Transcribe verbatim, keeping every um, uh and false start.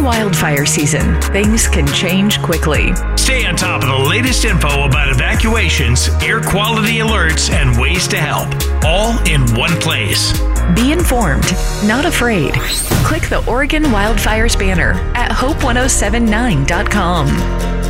wildfire season, things can change quickly. Stay on top of the latest info about evacuations, air quality alerts, and ways to help, all in one place. Be informed, not afraid. Click the Oregon Wildfires banner at hope ten seventy-nine dot com.